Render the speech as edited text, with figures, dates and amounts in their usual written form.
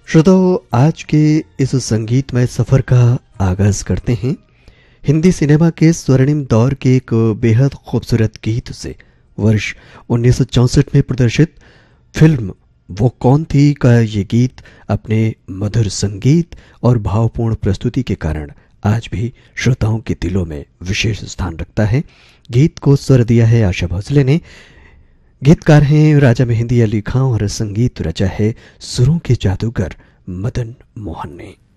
श्रोताओं, आज के इस संगीतमय सफर का आगाज करते हैं हिंदी सिनेमा के स्वर्णिम दौर के एक बेहद खूबसूरत गीत से। वर्ष 1964 में प्रदर्शित फिल्म वो कौन थी का ये गीत अपने मधुर संगीत और भावपूर्ण प्रस्तुति के कारण आज भी श्रोताओं के दिलों में विशेष स्थान रखता है। गीत को स्वर दिया है आशा भोसले ने। गीतकार हैं राजा मेहंदी अली खां और संगीत रचा है सुरों के जादूगर मदन मोहन ने।